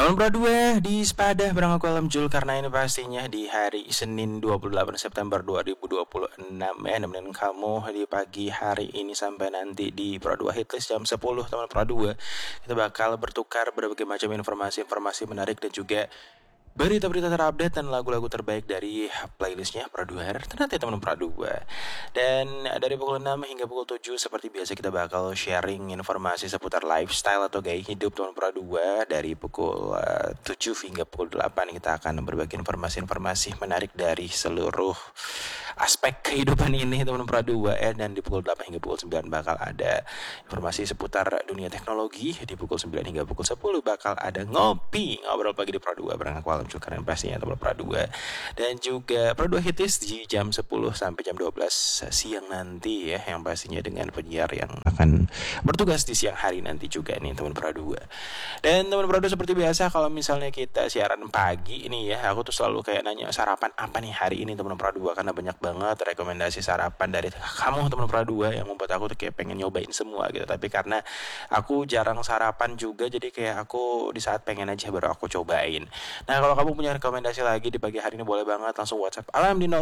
Tahun Pradua di Sepadah bareng aku Alam Jul karena ini pastinya di hari Senin 28 September 2026 ya, nemenin kamu di pagi hari ini sampai nanti di Pradua Hitlist jam 10 teman Pradua. Kita bakal bertukar berbagai macam informasi-informasi menarik dan juga berita-berita terupdate dan lagu-lagu terbaik dari playlistnya Praduar Ternate teman Pradua. Dan dari pukul 6 hingga pukul 7 seperti biasa kita bakal sharing informasi seputar lifestyle atau gaya hidup teman Pradua. Dari pukul 7 hingga pukul 8 kita akan berbagi informasi-informasi menarik dari seluruh aspek kehidupan ini teman Pradua ya. Dan di pukul 8 hingga pukul 9 bakal ada informasi seputar dunia teknologi. Di pukul 9 hingga pukul 10 bakal ada ngobrol pagi di Pradua bareng aku Alam Jul karena pastinya teman Pradua. Dan juga Pradua Hitis di jam 10 sampai jam 12 siang nanti ya, yang pastinya dengan penyiar yang akan bertugas di siang hari nanti juga nih teman Pradua. Dan teman Pradua seperti biasa kalau misalnya kita siaran pagi ini ya, aku tuh selalu kayak nanya sarapan apa nih hari ini teman Pradua, karena banyak banget rekomendasi sarapan dari kamu teman Pradua yang membuat aku tuh kayak pengen nyobain semua gitu. Tapi karena aku jarang sarapan juga, jadi kayak aku di saat pengen aja baru aku cobain. Nah, kalau kamu punya rekomendasi lagi di pagi hari ini boleh banget langsung WhatsApp Alam di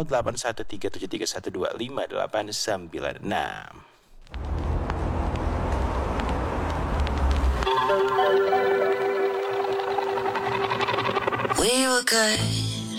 081373125896. We were good